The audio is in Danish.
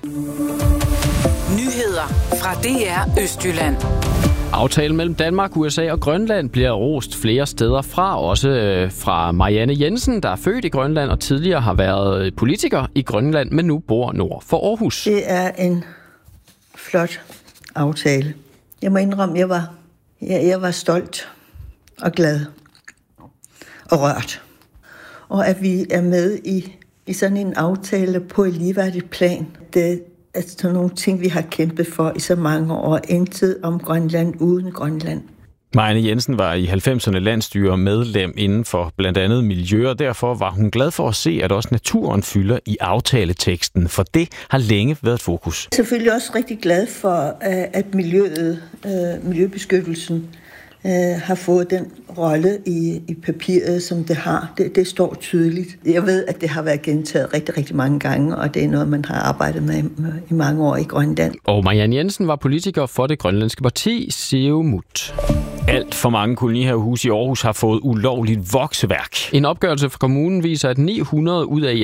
Nyheder fra DR Østjylland. Aftalen mellem Danmark, USA og Grønland bliver rost flere steder fra, også fra Marianne Jensen, der er født i Grønland og tidligere har været politiker i Grønland, men nu bor nord for Aarhus. Det er en flot aftale. Jeg må indrømme, jeg var stolt og glad og rørt. Og at vi er med i sådan en aftale på et ligeværdigt plan. Det er sådan nogle ting, vi har kæmpet for i så mange år. Intet om Grønland uden Grønland. Marianne Jensen var i 90'erne landsstyremedlem inden for blandt andet miljø, og derfor var hun glad for at se, at også naturen fylder i aftaleteksten, for det har længe været fokus. Jeg er selvfølgelig også rigtig glad for, at miljøbeskyttelsen har fået den rolle i papiret, som det har. Det står tydeligt. Jeg ved, at det har været gentaget rigtig, rigtig mange gange, og det er noget, man har arbejdet med i mange år i Grønland. Og Marianne Jensen var politiker for det grønlandske parti Siumut. Alt for mange kolonihavehuse i Aarhus har fået ulovligt vokseværk. En opgørelse fra kommunen viser, at 900 ud af